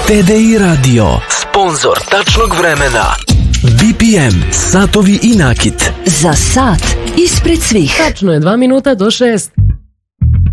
TDI Radio, sponsor tačnog vremena. BPM, satovi i nakit. Za sat ispred svih. Tačno je 2 minuta do 6.